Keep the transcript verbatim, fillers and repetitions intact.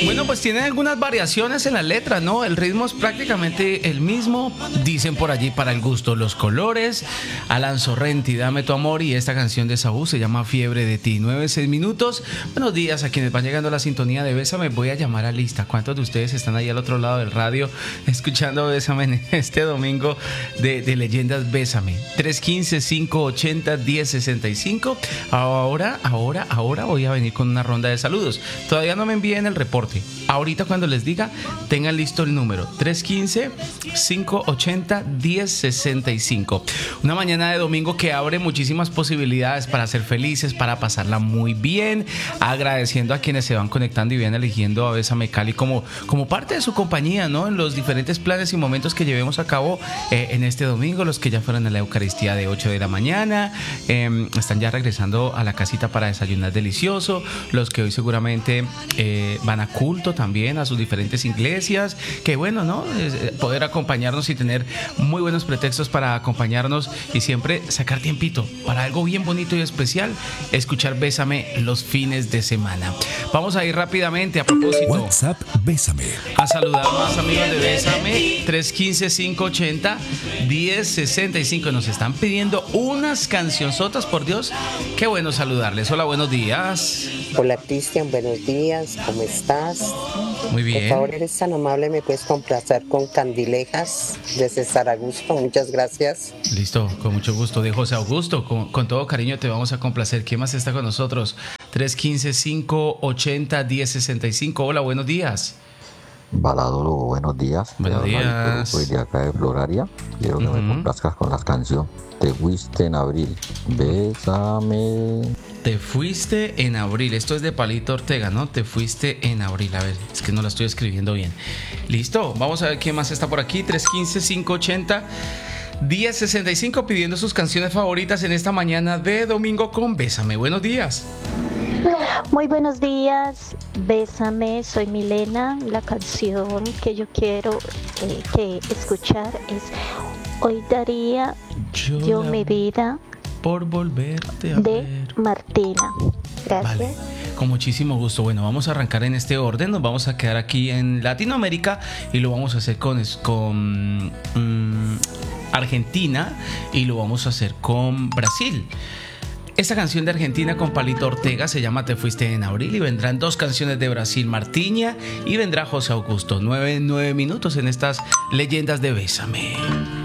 Bueno, pues tienen algunas variaciones en la letra, ¿no? El ritmo es prácticamente el mismo. Dicen por allí para el gusto los colores. Alan Sorrenti, Dame tu amor. Y esta canción de Saúl se llama Fiebre de ti. Nueve, seis minutos. Buenos días a quienes van llegando a la sintonía de Bésame. Voy a llamar a lista. ¿Cuántos de ustedes están ahí al otro lado del radio escuchando Bésame en este domingo de, de Leyendas Bésame? tres uno cinco, cinco ocho cero, uno cero seis cinco. Ahora, ahora, ahora voy a venir con una ronda de saludos. Todavía no me envíen el reporte. Ahorita cuando les diga, tengan listo el número tres uno cinco, cinco ocho cero, uno cero seis cinco. Una mañana de domingo que abre muchísimas posibilidades para ser felices, para pasarla muy bien, agradeciendo a quienes se van conectando y van eligiendo a Bésame Cali como, como parte de su compañía, ¿no? En los diferentes planes y momentos que llevemos a cabo eh, en este domingo, los que ya fueron a la Eucaristía de ocho de la mañana, eh, están ya regresando a la casita para desayunar delicioso, los que hoy seguramente eh, van a culto también a sus diferentes iglesias, que bueno, ¿no? Es poder acompañarnos y tener muy buenos pretextos para acompañarnos y siempre sacar tiempito para algo bien bonito y especial, escuchar Bésame los fines de semana. Vamos a ir rápidamente a propósito. WhatsApp Bésame. A saludar más amigos de Bésame. tres uno cinco, cinco ocho cero, uno cero seis cinco. Nos están pidiendo unas cancionzotas, por Dios. Qué bueno saludarles. Hola, buenos días. Hola Cristian, buenos días, ¿cómo estás? Muy bien. Por favor, eres tan amable, me puedes complacer con Candilejas de César Augusto, muchas gracias. Listo, con mucho gusto. De José Augusto, con, con todo cariño te vamos a complacer. ¿Quién más está con nosotros? tres uno cinco, cinco ocho cero, uno cero seis cinco. Hola, buenos días. Baladolo, buenos días. Buenos días. Soy de acá de Floraria. Quiero que uh-huh. me complazcas con la canción Te fuiste en abril. Bésame. Te fuiste en abril. Esto es de Palito Ortega, ¿no? Te fuiste en abril. A ver, es que no la estoy escribiendo bien. Listo, vamos a ver quién más está por aquí. tres uno cinco, cinco ocho cero, uno cero seis cinco pidiendo sus canciones favoritas en esta mañana de domingo con Bésame. Buenos días. Muy buenos días, Bésame, soy Milena. La canción que yo quiero eh, que escuchar es Hoy daría yo, yo mi vida por volverte a de ver. Martina. Gracias. Vale. Con muchísimo gusto. Bueno, vamos a arrancar en este orden. Nos vamos a quedar aquí en Latinoamérica y lo vamos a hacer con, con um, Argentina y lo vamos a hacer con Brasil. Esta canción de Argentina con Palito Ortega se llama Te fuiste en abril y vendrán dos canciones de Brasil, Martiña y vendrá José Augusto. Nueve, nueve minutos en estas leyendas de Bésame.